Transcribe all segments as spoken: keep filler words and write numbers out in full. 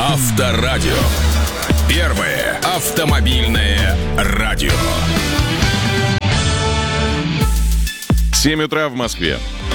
Авторадио. Первое автомобильное радио. семь утра в Москве.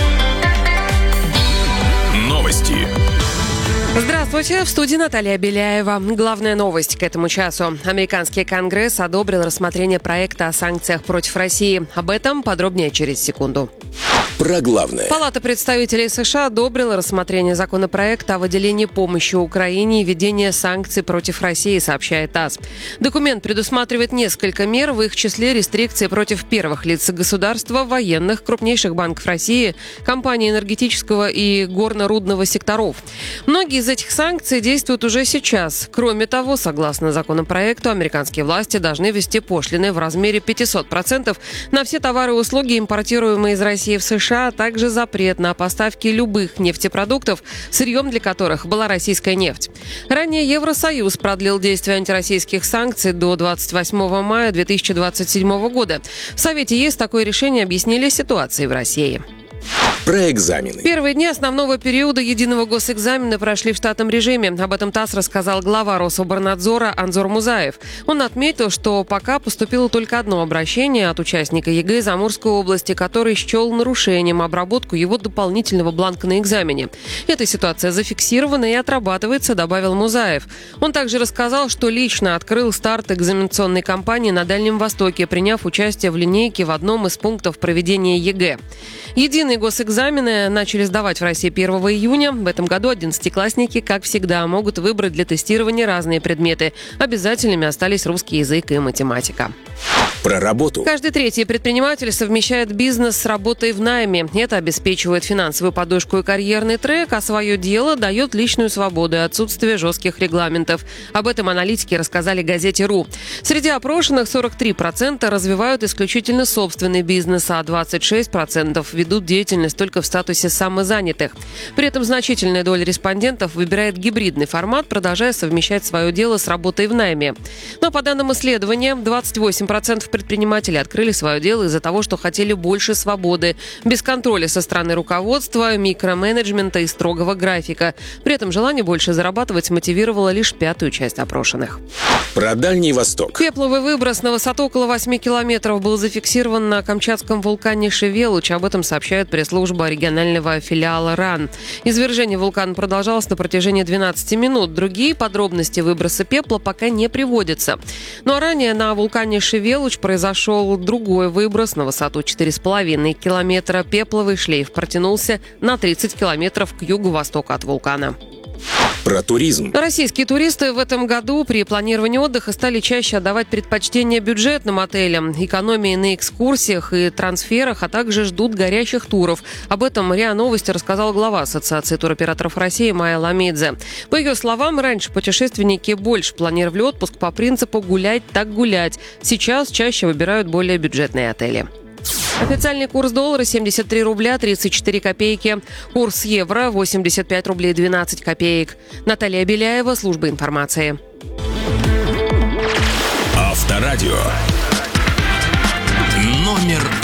Новости. Здравствуйте, в студии Наталья Беляева. Главная новость к этому часу. Американский Конгресс одобрил рассмотрение проекта о санкциях против России. Об этом подробнее через секунду. Про главное. Палата представителей США одобрила рассмотрение законопроекта о выделении помощи Украине и введении санкций против России, сообщает ТАСС. Документ предусматривает несколько мер, в их числе рестрикции против первых лиц государства, военных, крупнейших банков России, компаний энергетического и горно-рудного секторов. Многие из этих санкций действуют уже сейчас. Кроме того, согласно законопроекту, американские власти должны ввести пошлины в размере пятьсот процентов на все товары и услуги, импортируемые из России в США, а также запрет на поставки любых нефтепродуктов, сырьем для которых была российская нефть. Ранее Евросоюз продлил действие антироссийских санкций до двадцать восьмого мая две тысячи двадцать седьмого года. В Совете ЕС такое решение объяснили ситуацией в России. Про экзамены. Первые дни основного периода единого госэкзамена прошли в штатном режиме. Об этом ТАСС рассказал глава Рособорнадзора Анзор Музаев. Он отметил, что пока поступило только одно обращение от участника ЕГЭ из Амурской области, который счел нарушением обработку его дополнительного бланка на экзамене. Эта ситуация зафиксирована и отрабатывается, добавил Музаев. Он также рассказал, что лично открыл старт экзаменационной кампании на Дальнем Востоке, приняв участие в линейке в одном из пунктов проведения ЕГЭ. Единый госэкзамены начали сдавать в России первого июня. В этом году одиннадцатиклассники, как всегда, могут выбрать для тестирования разные предметы. Обязательными остались русский язык и математика. Про работу. Каждый третий предприниматель совмещает бизнес с работой в найме. Это обеспечивает финансовую подушку и карьерный трек, а свое дело дает личную свободу и отсутствие жестких регламентов. Об этом аналитики рассказали газете «Ру». Среди опрошенных сорок три процента развивают исключительно собственный бизнес, а двадцать шесть процентов ведут деятельность только в статусе самозанятых. При этом значительная доля респондентов выбирает гибридный формат, продолжая совмещать свое дело с работой в найме. Но по данным исследования, двадцать восемь процентов предприниматели открыли свое дело из-за того, что хотели больше свободы, без контроля со стороны руководства, микроменеджмента и строгого графика. При этом желание больше зарабатывать мотивировало лишь пятую часть опрошенных. Про Дальний Восток. Пепловый выброс на высоту около восьми километров был зафиксирован на камчатском вулкане Шевелуч. Об этом сообщает пресс-служба регионального филиала РАН. Извержение вулкана продолжалось на протяжении двенадцати минут. Другие подробности выброса пепла пока не приводятся. Ну а ранее на вулкане Шевелуч произошел другой выброс на высоту четыре с половиной километра. Пепловый шлейф протянулся на тридцать километров к юго-востоку от вулкана. Про туризм. Российские туристы в этом году при планировании отдыха стали чаще отдавать предпочтение бюджетным отелям, экономии на экскурсиях и трансферах, а также ждут горячих туров. Об этом РИА Новости рассказал глава Ассоциации туроператоров России Майя Ламидзе. По ее словам, раньше путешественники больше планировали отпуск по принципу «гулять так гулять». Сейчас чаще выбирают более бюджетные отели. Официальный курс доллара семьдесят три рубля тридцать четыре копейки. Курс евро восемьдесят пять рублей двенадцать копеек. Наталья Беляева, служба информации. Авторадио. Номер